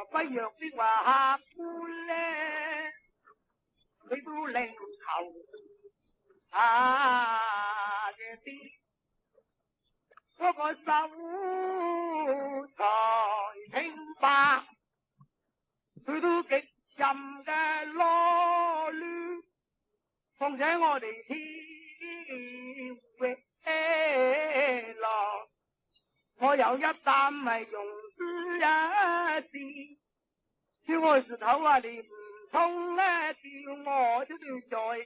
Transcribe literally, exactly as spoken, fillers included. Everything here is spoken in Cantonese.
不若的話客觀咧，佢都另求下嘅啲嗰個秀才清白，佢都極任嘅囉攣，況且我哋天域咯，我有一擔係用書一字，叫我石頭啊你唔通咧叫我都要在